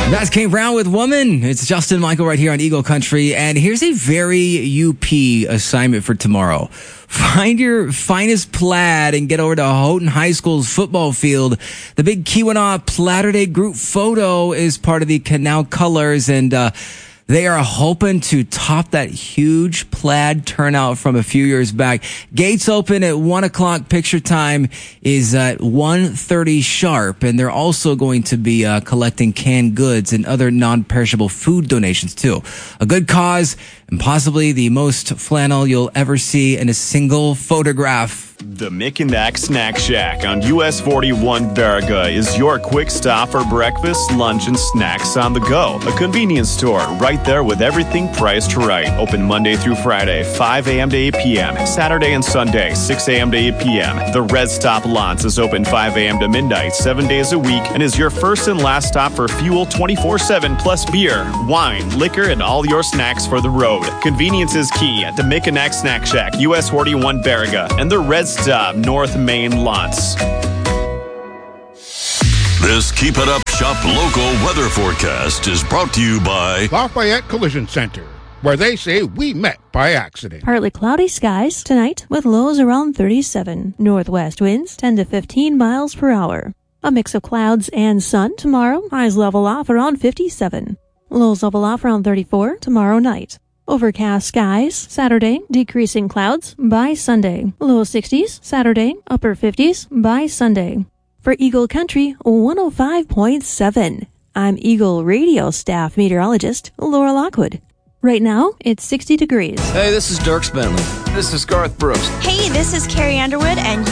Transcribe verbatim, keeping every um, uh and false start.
That's Kane Brown with Woman. It's Justin Michael right here on Eagle Country. And here's a very U P assignment for tomorrow. Find your finest plaid and get over to Houghton High School's football field. The big Keweenaw Platter Day group photo is part of the Canal Colors, and uh they are hoping to top that huge plaid turnout from a few years back. Gates open at one o'clock. Picture time is at one thirty sharp. And they're also going to be uh, collecting canned goods and other non-perishable food donations, too. A good cause and possibly the most flannel you'll ever see in a single photograph. The Mick and Mac Snack Shack on U S forty-one Baraga is your quick stop for breakfast, lunch, and snacks on the go. A convenience store right there with everything priced right. Open Monday through Friday, five a.m. to eight p.m. Saturday and Sunday, six a.m. to eight p.m. The Red Stop Lots is open five a.m. to midnight, seven days a week, and is your first and last stop for fuel twenty-four seven, plus beer, wine, liquor, and all your snacks for the road. Convenience is key at the Mick and Mac Snack Shack, U S forty-one Baraga, and the Red Stop North Main Lots. This Keep It Up Shop local weather forecast is brought to you by Lafayette Collision Center, where they say we met by accident. Partly cloudy skies tonight with lows around thirty-seven. Northwest winds ten to fifteen miles per hour. A mix of clouds and sun tomorrow. Highs level off around fifty-seven. Lows level off around thirty-four tomorrow night. Overcast skies Saturday, decreasing clouds by Sunday. Low sixties Saturday, upper fifties by Sunday. For Eagle Country one oh five point seven, I'm Eagle Radio staff meteorologist Laura Lockwood. Right now, it's sixty degrees. Hey, this is Dirk Bentley. This is Garth Brooks. Hey, this is Carrie Underwood, and